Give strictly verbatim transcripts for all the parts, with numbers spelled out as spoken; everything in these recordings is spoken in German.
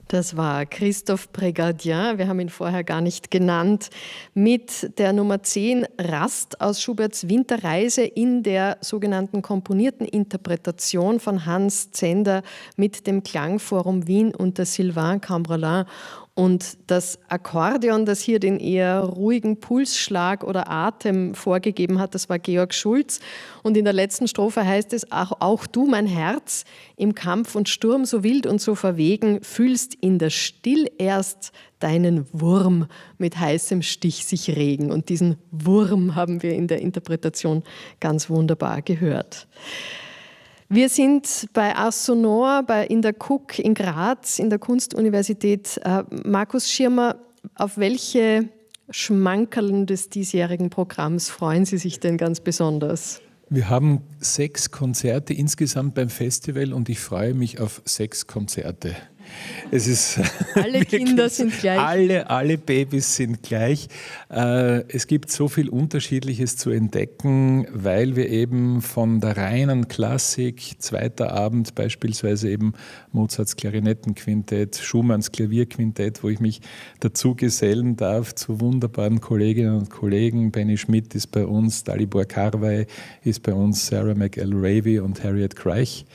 Das war Christophe Prégardien, wir haben ihn vorher gar nicht genannt, mit der Nummer zehn Rast aus Schuberts Winterreise in der sogenannten komponierten Interpretation von Hans Zender mit dem Klangforum Wien unter Sylvain Cambrelin. Und das Akkordeon, das hier den eher ruhigen Pulsschlag oder Atem vorgegeben hat, das war Georg Schulz. Und in der letzten Strophe heißt es, auch, auch du, mein Herz, im Kampf und Sturm so wild und so verwegen, fühlst in der Still erst deinen Wurm mit heißem Stich sich regen. Und diesen Wurm haben wir in der Interpretation ganz wunderbar gehört. Wir sind bei Ars Sonor, bei, in der K U K in Graz, in der Kunstuniversität. Äh, Markus Schirmer, auf welche Schmankerln des diesjährigen Programms freuen Sie sich denn ganz besonders? Wir haben sechs Konzerte insgesamt beim Festival und ich freue mich auf sechs Konzerte. Es ist alle Kinder sind gleich. Alle, alle Babys sind gleich. Es gibt so viel Unterschiedliches zu entdecken, weil wir eben von der reinen Klassik, zweiter Abend beispielsweise eben Mozarts Klarinettenquintett, Schumanns Klavierquintett, wo ich mich dazu gesellen darf zu wunderbaren Kolleginnen und Kollegen. Benny Schmidt ist bei uns, Dalibor Karwey ist bei uns, Sarah McElravy und Harriet Kreich.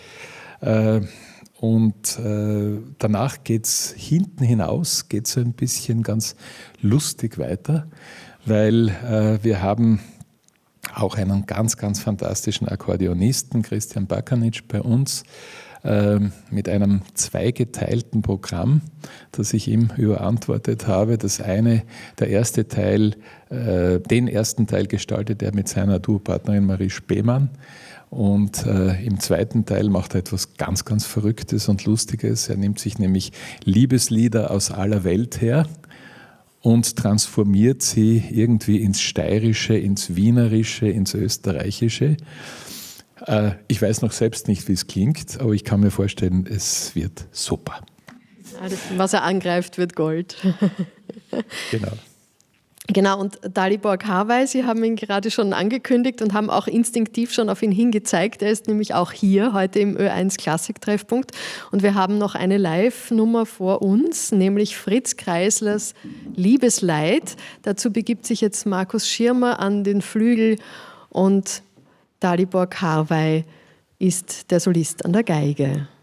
Und äh, danach geht es hinten hinaus, geht so ein bisschen ganz lustig weiter, weil äh, wir haben auch einen ganz, ganz fantastischen Akkordeonisten, Christian Bakanic, bei uns äh, mit einem zweigeteilten Programm, das ich ihm überantwortet habe. Das eine, der erste Teil, äh, den ersten Teil gestaltet er mit seiner Duopartnerin Marie Spemann. Und äh, im zweiten Teil macht er etwas ganz, ganz Verrücktes und Lustiges. Er nimmt sich nämlich Liebeslieder aus aller Welt her und transformiert sie irgendwie ins Steirische, ins Wienerische, ins Österreichische. Äh, ich weiß noch selbst nicht, wie es klingt, aber ich kann mir vorstellen, es wird super. Was er angreift, wird Gold. Genau. Genau, und Dalibor Karwey, Sie haben ihn gerade schon angekündigt und haben auch instinktiv schon auf ihn hingezeigt. Er ist nämlich auch hier heute im Ö eins Klassik-Treffpunkt. Und wir haben noch eine Live-Nummer vor uns, nämlich Fritz Kreislers Liebesleid. Dazu begibt sich jetzt Markus Schirmer an den Flügel und Dalibor Karwey ist der Solist an der Geige.